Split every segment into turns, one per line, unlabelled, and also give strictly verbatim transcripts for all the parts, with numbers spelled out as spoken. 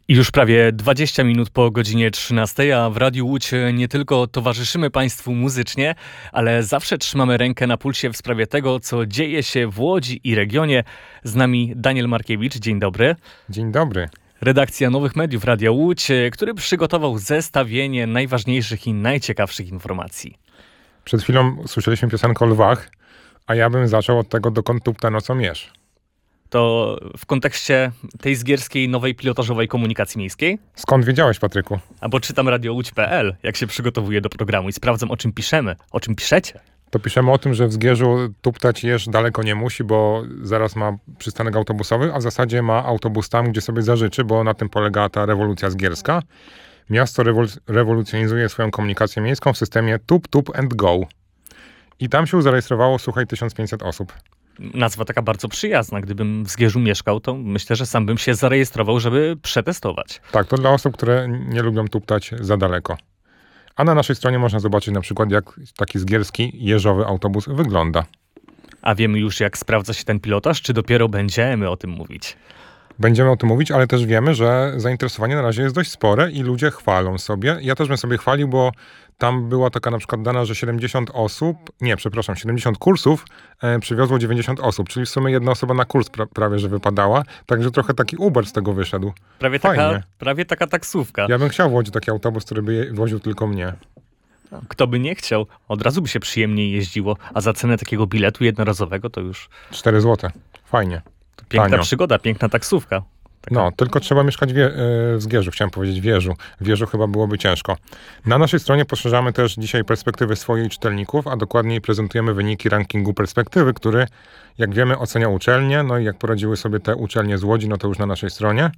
I już prawie dwadzieścia minut po godzinie trzynastej, a w Radiu Łódź nie tylko towarzyszymy Państwu muzycznie, ale zawsze trzymamy rękę na pulsie w sprawie tego, co dzieje się w Łodzi i regionie. Z nami Daniel Markiewicz. Dzień dobry.
Dzień dobry.
Redakcja Nowych Mediów Radia Łódź, który przygotował zestawienie najważniejszych i najciekawszych informacji.
Przed chwilą słyszeliśmy piosenkę o lwach, a ja bym zaczął od tego, dokąd tupta nocą mierz.
To w kontekście tej zgierskiej nowej pilotażowej komunikacji miejskiej?
Skąd wiedziałeś, Patryku?
A bo czytam radio łódź kropka p l, jak się przygotowuję do programu i sprawdzam, o czym piszemy, o czym piszecie.
To piszemy o tym, że w Zgierzu tuptać jeż daleko nie musi, bo zaraz ma przystanek autobusowy, a w zasadzie ma autobus tam, gdzie sobie zażyczy, bo na tym polega ta rewolucja zgierska. Miasto rewol- rewolucjonizuje swoją komunikację miejską w systemie tup, tup and go. I tam się zarejestrowało, słuchaj, tysiąc pięćset osób.
Nazwa taka bardzo przyjazna. Gdybym w Zgierzu mieszkał, to myślę, że sam bym się zarejestrował, żeby przetestować.
Tak, to dla osób, które nie lubią tuptać za daleko. A na naszej stronie można zobaczyć na przykład, jak taki zgierski jeżowy autobus wygląda.
A wiemy już, jak sprawdza się ten pilotaż, czy dopiero będziemy o tym mówić?
Będziemy o tym mówić, ale też wiemy, że zainteresowanie na razie jest dość spore i ludzie chwalą sobie. Ja też bym sobie chwalił, bo tam była taka na przykład dana, że siedemdziesiąt osób, nie, przepraszam, siedemdziesiąt kursów e, przywiozło dziewięćdziesiąt osób, czyli w sumie jedna osoba na kurs pra- prawie, że wypadała. Także trochę taki Uber z tego wyszedł.
Prawie taka, prawie taka taksówka.
Ja bym chciał w Łodzi taki autobus, który by je, woził tylko mnie.
Kto by nie chciał, od razu by się przyjemniej jeździło, a za cenę takiego biletu jednorazowego to już...
cztery złote. Fajnie.
Piękna
Tanio.
Przygoda, piękna taksówka. Taka...
No, tylko trzeba mieszkać wie, w Zgierzu, chciałem powiedzieć wieżu. W wieżu chyba byłoby ciężko. Na naszej stronie poszerzamy też dzisiaj perspektywy swojej czytelników, a dokładniej prezentujemy wyniki rankingu perspektywy, który, jak wiemy, ocenia uczelnie. No i jak poradziły sobie te uczelnie z Łodzi, no to już na naszej stronie.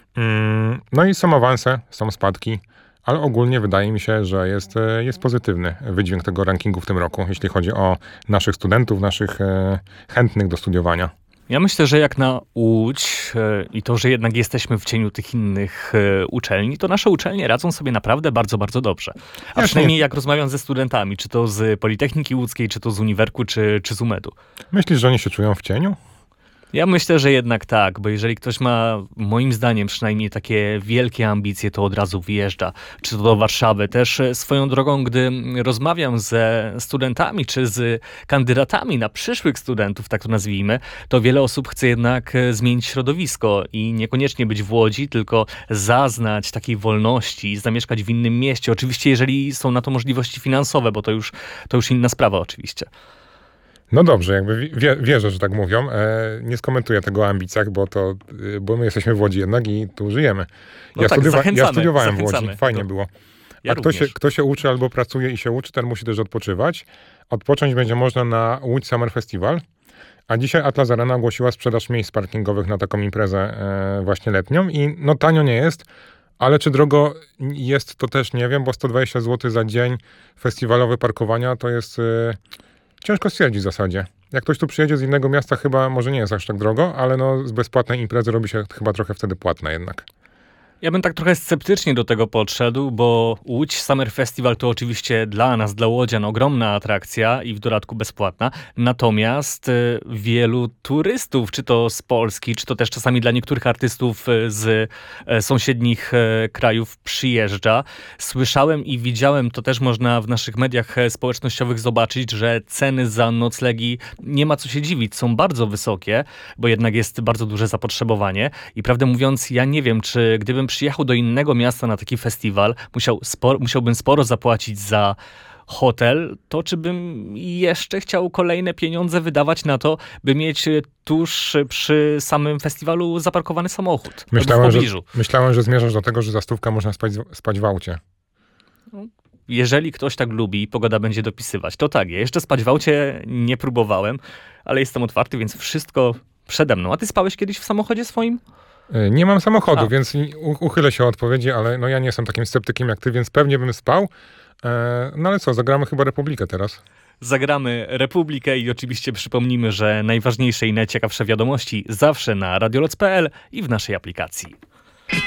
No i są awanse, są spadki, ale ogólnie wydaje mi się, że jest, jest pozytywny wydźwięk tego rankingu w tym roku, jeśli chodzi o naszych studentów, naszych chętnych do studiowania.
Ja myślę, że jak na Łódź e, i to, że jednak jesteśmy w cieniu tych innych e, uczelni, to nasze uczelnie radzą sobie naprawdę bardzo, bardzo dobrze. A
Jasne.
przynajmniej jak rozmawiam ze studentami, czy to z Politechniki Łódzkiej, czy to z Uniwerku, czy, czy z umedu.
Myślisz, że oni się czują w cieniu?
Ja myślę, że jednak tak, bo jeżeli ktoś ma, moim zdaniem przynajmniej takie wielkie ambicje, to od razu wyjeżdża, czy to do Warszawy. Też swoją drogą, gdy rozmawiam ze studentami, czy z kandydatami na przyszłych studentów, tak to nazwijmy, to wiele osób chce jednak zmienić środowisko i niekoniecznie być w Łodzi, tylko zaznać takiej wolności, zamieszkać w innym mieście. Oczywiście, jeżeli są na to możliwości finansowe, bo to już, to już inna sprawa oczywiście.
No dobrze, jakby wie, wierzę, że tak mówią. E, nie skomentuję tego o ambicjach, bo to, bo my jesteśmy w Łodzi jednak i tu żyjemy.
No
Ja,
tak,
studiowa- ja studiowałem w
zachęcamy.
Łodzi, fajnie
To...
było.
Ja
A kto się,
również.
kto się uczy albo pracuje i się uczy, ten musi też odpoczywać. Odpocząć będzie można na Łódź Summer Festival. A dzisiaj Atlas Arena ogłosiła sprzedaż miejsc parkingowych na taką imprezę e, właśnie letnią i no tanio nie jest. Ale czy drogo jest, to też nie wiem, bo sto dwadzieścia złotych za dzień festiwalowy parkowania to jest... E, ciężko stwierdzić w zasadzie. Jak ktoś tu przyjedzie z innego miasta, chyba może nie jest aż tak drogo, ale no z bezpłatnej imprezy robi się chyba trochę wtedy płatna jednak.
Ja bym tak trochę sceptycznie do tego podszedł, bo Łódź Summer Festival to oczywiście dla nas, dla łodzian, ogromna atrakcja i w dodatku bezpłatna. Natomiast y, wielu turystów, czy to z Polski, czy to też czasami dla niektórych artystów y, z y, sąsiednich y, krajów przyjeżdża. Słyszałem i widziałem, to też można w naszych mediach y, społecznościowych zobaczyć, że ceny za noclegi, nie ma co się dziwić, są bardzo wysokie, bo jednak jest bardzo duże zapotrzebowanie. I prawdę mówiąc, ja nie wiem, czy gdybym przyjechał do innego miasta na taki festiwal, musiał sporo, musiałbym sporo zapłacić za hotel, to czy bym jeszcze chciał kolejne pieniądze wydawać na to, by mieć tuż przy samym festiwalu zaparkowany samochód?
Myślałem,
w
że,
pobliżu.
myślałem, że zmierzasz do tego, że za stówkę można spać, spać w aucie.
Jeżeli ktoś tak lubi i pogoda będzie dopisywać, to tak. Ja jeszcze spać w aucie nie próbowałem, ale jestem otwarty, więc wszystko przede mną. A ty spałeś kiedyś w samochodzie swoim?
Nie mam samochodu,
A.
więc uchylę się od odpowiedzi, ale no ja nie jestem takim sceptykiem jak ty, więc pewnie bym spał. No ale co, zagramy chyba Republikę teraz.
Zagramy Republikę i oczywiście przypomnimy, że najważniejsze i najciekawsze wiadomości zawsze na radioloc kropka p l i w naszej aplikacji.